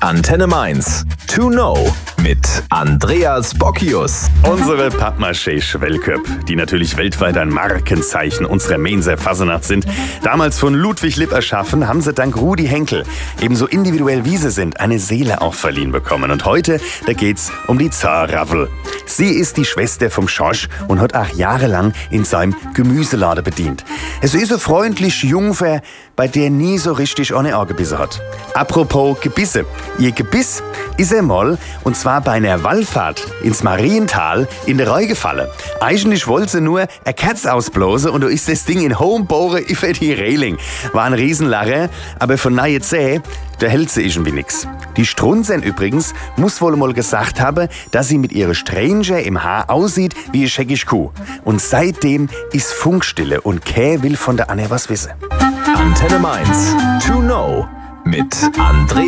Antenne Mainz. To know mit Andreas Bockius. Unsere Pappmaché-Schwellköp, die natürlich weltweit ein Markenzeichen unserer Mainzer Fasnacht sind. Damals von Ludwig Lipp erschaffen, haben sie dank Rudi Henkel, ebenso individuell wie sie sind, eine Seele auch verliehen bekommen. Und heute, da geht's um die Zaraffel. Sie ist die Schwester vom Schorsch und hat auch jahrelang in seinem Gemüseladen bedient. Es ist eine freundliche Jungfer, bei der nie so richtig eine angebissen hat. Apropos Gebisse. Ihr Gebiss ist einmal, und zwar bei einer Wallfahrt ins Mariental, in der Reu gefallen. Eigentlich wollte sie nur eine Kerze ausblasen und da ist das Ding in hohem Bohren über die Reling. War ein Riesenlacher, aber von nahe Zäh, da hält sie irgendwie nix. Die Strunzen übrigens muss wohl mal gesagt haben, dass sie mit ihrer Strähne im Haar aussieht wie eine scheckige Kuh. Und seitdem ist Funkstille und keiner will von der Anne was wissen. Antenne Mainz. To know mit Andreas